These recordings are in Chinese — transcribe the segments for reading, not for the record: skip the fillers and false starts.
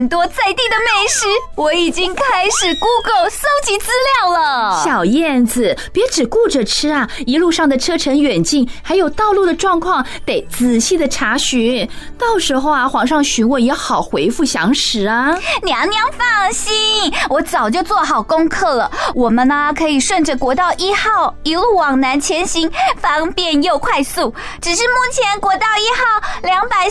很多在地的美食，我已经开始 Google 搜集资料了。 小燕子，别只顾着吃啊，一路上的车程远近，还有道路的状况，得仔细的查询。到时候啊，皇上询问也好回复详实啊。 娘娘放心，我早就做好功课了。我们呢，可以顺着国道1号一路往南前行，方便又快速。只是目前国道1号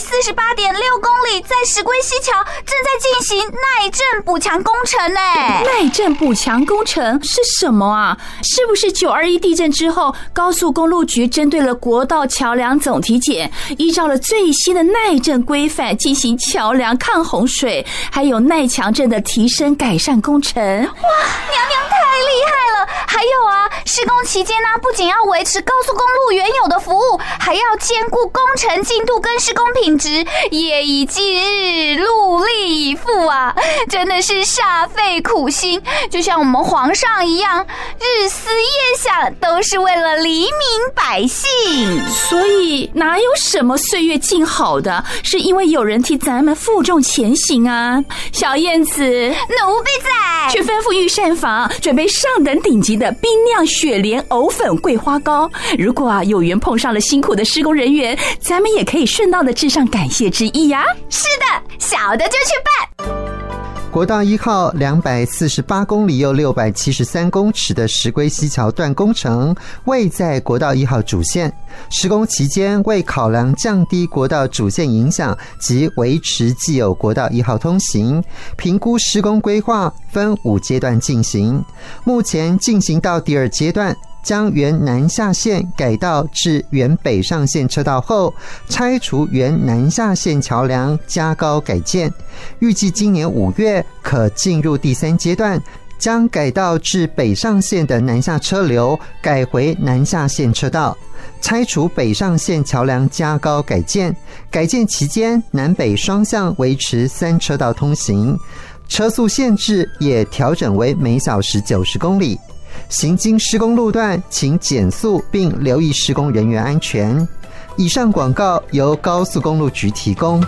248.6公里，在石龟溪桥正在进行耐震补强工程呢。 耐震补强工程是什么啊？是不是921地震之后，高速公路局针对了国道桥梁总体检，依照了最新的耐震规范进行桥梁抗洪水，还有耐强震的提升改善工程？哇，娘娘太厉害了！还有啊，施工期间呢，不仅要维持高速公路原有的服务，还要兼顾工程进度跟施工品质，夜以继日，努力以赴啊，真的是煞费苦心，就像我们皇上一样，日思夜想，都是为了黎民百姓。 所以哪有什么岁月静好的，是因为有人替咱们负重前行啊。小燕子， 奴婢在， 去吩咐御膳房准备上等顶级的冰酿雪莲藕粉桂花糕。如果啊有缘碰上了辛苦的施工人员，咱们也可以顺道的致上感谢之意啊。 是的，小的就去办。 国道1号248公里又673公尺的石龟溪桥段工程位在国道1号主线，施工期间为考量降低国道主线影响及维持既有国道1号通行，评估施工规划分5阶段进行，目前进行到第2阶段，将原南下线改道至原北上线车道后，拆除原南下线桥梁加高改建，预计今年5月可进入第3阶段，将改道至北上线的南下车流改回南下线车道，拆除北上线桥梁加高改建，改建期间南北双向维持3车道通行，车速限制也调整为每小时90公里。行经施工路段请减速并留意施工人员安全。以上广告由高速公路局提供。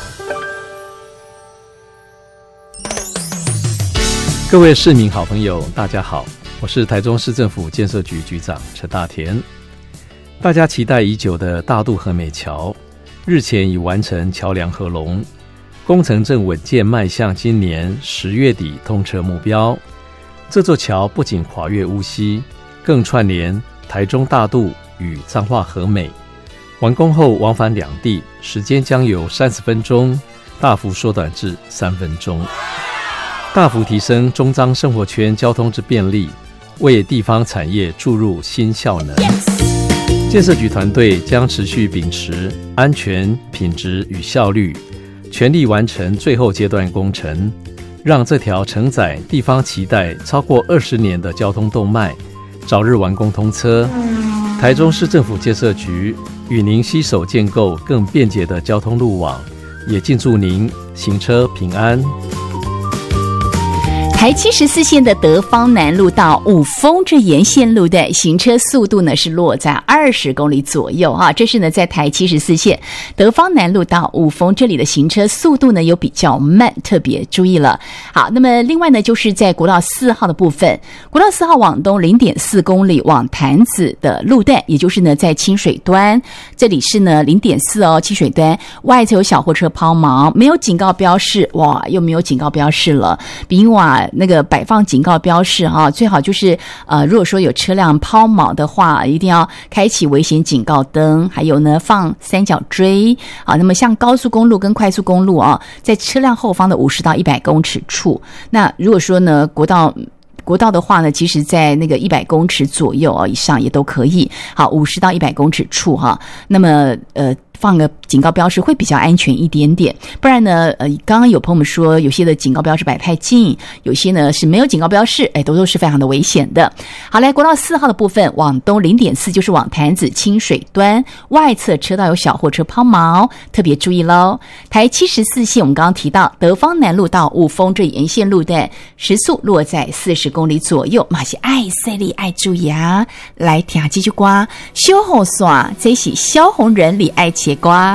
各位市民好朋友大家好，我是台中市政府建设局局长陈大田。大家期待已久的大渡和美桥日前已完成桥梁合龙，工程正稳健迈向今年10月底通车目标。这座桥不仅跨越乌溪，更串联台中大渡与彰化和美，完工后往返两地时间将由30分钟大幅缩短至3分钟，大幅提升中彰生活圈交通之便利，为地方产业注入新效能。建设局团队将持续秉持安全、品质与效率，全力完成最后阶段工程，让这条承载地方期待超过20年的交通动脉早日完工通车。台中市政府建设局与您携手建构更便捷的交通路网，也敬祝您行车平安。 台74线的德芳南路到五峰这沿线路的行车速度呢是落在20公里左右啊，这是呢在台74线德芳南路到五峰这里的行车速度呢有比较慢，特别注意了。好，那么另外呢就是在国道4号的部分，国道4号往东 0.4 公里往潭子的路段，也就是呢在清水端，这里是呢 0.4 哦，清水端外侧有小货车抛锚，没有警告标示，哇，又没有警告标示了，比哇那个摆放警告标示哈，最好就是如果说有车辆抛锚的话，一定要开启危险警告灯，还有呢放三角锥啊。那么像高速公路跟快速公路啊，在车辆后方的50到100公尺处，那如果说呢国道的话呢，其实在那个100公尺左右以上也都可以。好，50到100公尺处哈，那么放个警告标识会比较安全一点点，不然呢刚刚有朋友们说有些的警告标识摆太近，有些呢是没有警告标示，都是非常的危险的。好，来国道4号的部分往东 0.4 就是往潭子清水端外侧车道有小货车抛锚，特别注意咯。台74线我们刚刚提到德芳南路到五峰这沿线路段时速落在40公里左右，马是爱塞利爱注意啊。来听这句歌，小雨伞这是小红人里爱切瓜。